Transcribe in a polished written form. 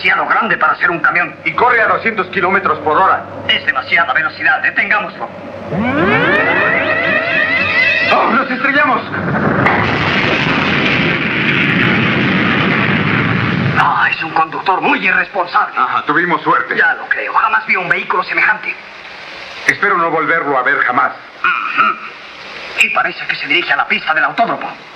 demasiado grande para ser un camión. Y corre a 200 kilómetros por hora. Es demasiada velocidad. Detengámoslo. ¡Oh, nos estrellamos! Ah, es un conductor muy irresponsable. Ajá, tuvimos suerte. Ya lo creo. Jamás vi un vehículo semejante. Espero no volverlo a ver jamás. Y parece que se dirige a la pista del autódromo.